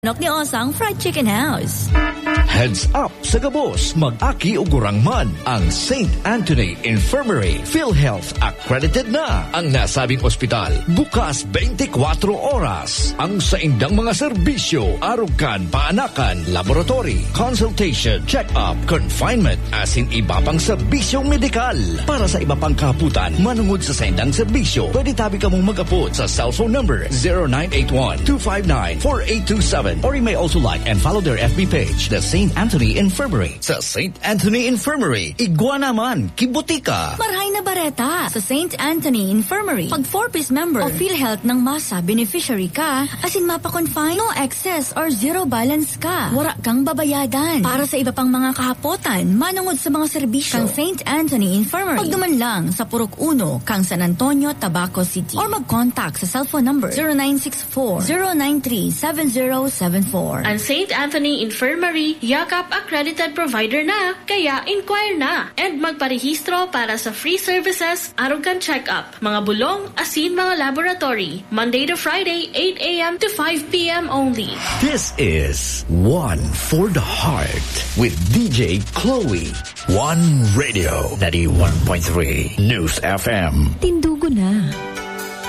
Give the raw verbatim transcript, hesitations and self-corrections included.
Nok ni Osang Fried Chicken House. Heads up sa gabos, mag-aki o gurangman ang Saint Anthony Infirmary. PhilHealth accredited na ang nasabing ospital. Bukas twenty-four oras. Ang saindang mga serbisyo, arugan, paanakan, laboratory, consultation, check-up, confinement, asin iba pang serbisyong medikal. Para sa iba pang kaputan, manungod sa saindang serbisyo, pwede tabi ka mong mag-apod sa cellphone number zero nine eight one, two five nine, four eight two seven. Or you may also like and follow their F B page, the Saint Anthony Infirmary. Sa Saint Anthony Infirmary, igwa naman, kibutika. Marhay na bareta sa Saint Anthony Infirmary. Pag four-piece member o PhilHealth ng masa beneficiary ka, asin mapa-confine, no excess or zero balance ka. Wara kang babayadan. Para sa iba pang mga kahapotan, manungod sa mga serbisyo kang Saint Anthony Infirmary. Pagduman lang sa Purok Uno, kang San Antonio, Tabaco City. Or mag-contact sa cellphone number zero nine six four, zero nine three, seven zero seven four. Ang Saint Anthony Infirmary, yakap accredited provider na, kaya inquire na. And magparehistro para sa free services, arugan check-up, mga bulong, asin mga laboratory. Monday to Friday, eight a.m. to five p.m. only. This is One for the Heart with D J Chloe. One Radio, ninety-one point three News F M. Tindugo na.